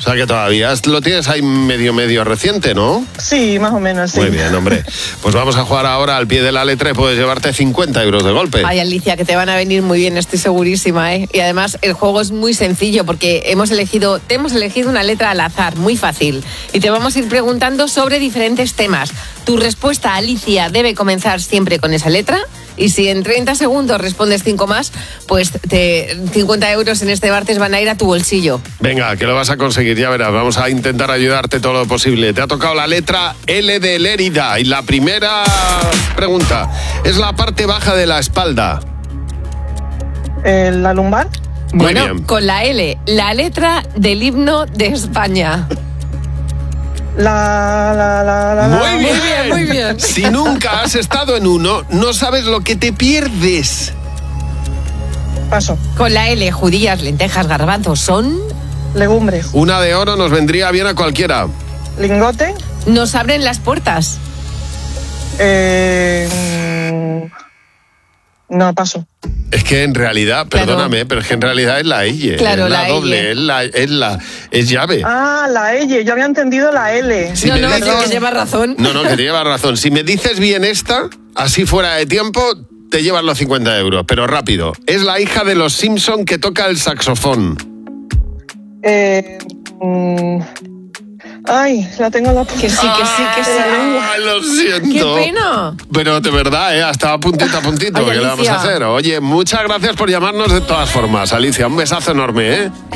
sea que todavía lo tienes ahí medio reciente, ¿no? Sí, más o menos, sí. Muy bien, hombre. Pues vamos a jugar ahora al pie de la letra y puedes llevarte 50 euros de golpe. Ay, Alicia, que te van a venir muy bien, estoy segurísima, ¿eh? Y además el juego es muy sencillo porque te hemos elegido una letra al azar, muy fácil. Y te vamos a ir preguntando sobre diferentes temas. Tu respuesta, Alicia, debe comenzar siempre con esa letra. Y si en 30 segundos respondes 5 más, pues 50 euros en este martes van a ir a tu bolsillo. Venga, que lo vas a conseguir, ya verás. Vamos a intentar ayudarte todo lo posible. Te ha tocado la letra L de Lérida. Y la primera pregunta es la parte baja de la espalda. ¿La lumbar? Muy Bueno, bien. con la L, la letra del himno de España. Muy bien. muy bien. Si nunca has estado en uno, no sabes lo que te pierdes. Paso. Con la L, judías, lentejas, garbanzos son... Legumbres. Una de oro nos vendría bien a cualquiera. Lingote. Nos abren las puertas. No, paso. Es que en realidad, Claro. perdóname, pero es que en realidad es la L. Claro, es la la doble, L. es llave. Ah, la L. Yo había entendido la L. Si no, me no, dices- que llevas razón. No, que te llevas razón. Si me dices bien esta, así fuera de tiempo, te llevas los 50 euros, pero rápido. Es la hija de los Simpson que toca el saxofón. Ay, la tengo en la Que sí, que sí. Ah, lo siento. ¡Qué pena! Pero de verdad, hasta a puntito. Ay, ¿Qué le vamos a Alicia. hacer? Oye, muchas gracias por llamarnos de todas formas, Alicia. Un besazo enorme, ¿eh?